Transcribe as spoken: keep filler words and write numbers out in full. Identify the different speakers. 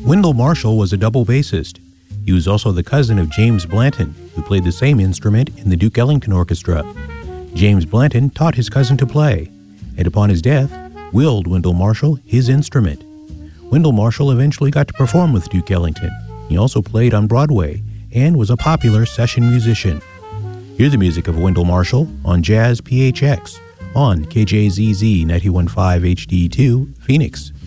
Speaker 1: Wendell Marshall was a double bassist. He was also the cousin of James Blanton, who played the same instrument in the Duke Ellington Orchestra. James Blanton taught his cousin to play, and upon his death, willed Wendell Marshall his instrument. Wendell Marshall eventually got to perform with Duke Ellington. He also played on Broadway and was a popular session musician. Hear the music of Wendell Marshall on Jazz P H X on K J Z Z ninety-one point five H D two, Phoenix.